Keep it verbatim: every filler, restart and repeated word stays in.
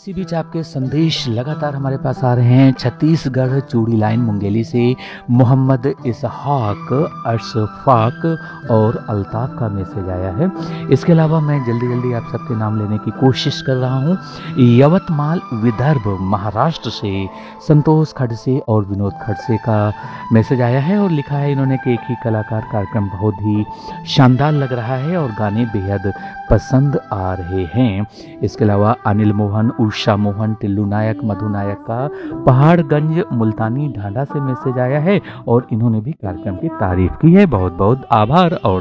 इसी बीच आपके संदेश लगातार हमारे पास आ रहे हैं। छत्तीसगढ़ चूड़ी लाइन मुंगेली से मोहम्मद इसहाक, अशफाक और अल्ताफ का मैसेज आया है। इसके अलावा मैं जल्दी जल्दी आप सबके नाम लेने की कोशिश कर रहा हूँ। यवतमाल विदर्भ महाराष्ट्र से संतोष खड़से और विनोद खड़से का मैसेज आया है और लिखा है इन्होंने कि एक ही कलाकार कार्यक्रम बहुत ही शानदार लग रहा है और गाने बेहद पसंद आ रहे हैं। इसके अलावा अनिल मोहन, उषा मोहन, टिल्लू नायक, मधु नायक का पहाड़गंज मुल्तानी ढांढा से मैसेज आया है और इन्होंने भी कार्यक्रम की तारीफ की है। बहुत बहुत आभार। और